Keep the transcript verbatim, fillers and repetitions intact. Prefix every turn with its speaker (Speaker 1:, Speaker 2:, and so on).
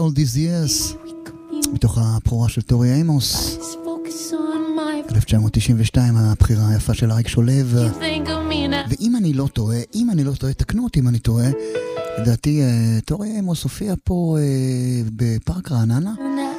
Speaker 1: All These Years, מתוך הבכורה של טורי אימוס, אלף תשע מאות תשעים ושתיים, הבחירה היפה של אריק שולב. ואם אני לא טועה, אם אני לא טועה, תקנו אותי אם אני טועה, לדעתי טורי אימוס הופיע פה בפארק רעננה,